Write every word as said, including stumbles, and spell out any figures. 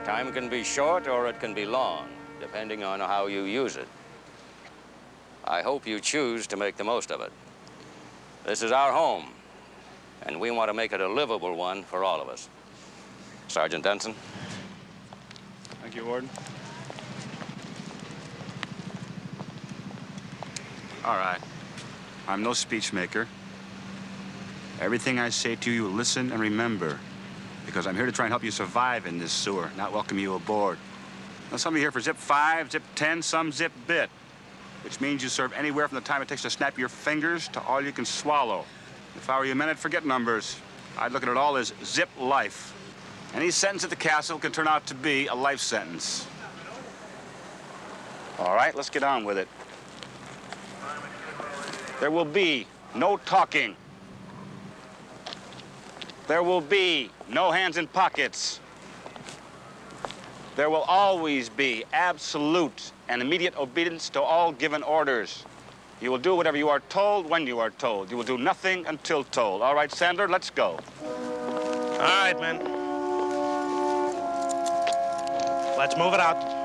Time can be short or it can be long, depending on how you use it. I hope you choose to make the most of it. This is our home, and we want to make it a livable one for all of us. Sergeant Denson. Thank you, Warden. All right. I'm no speech maker. Everything I say to you, listen and remember, because I'm here to try and help you survive in this sewer, not welcome you aboard. Now, some of you here for zip five, zip ten, some zip bit, which means you serve anywhere from the time it takes to snap your fingers to all you can swallow. If I were you men, I'd forget numbers. I'd look at it all as zip life. Any sentence at the castle can turn out to be a life sentence. All right, let's get on with it. There will be no talking. There will be no hands in pockets. There will always be absolute and immediate obedience to all given orders. You will do whatever you are told when you are told. You will do nothing until told. All right, Sandler, let's go. All right, men. Let's move it out.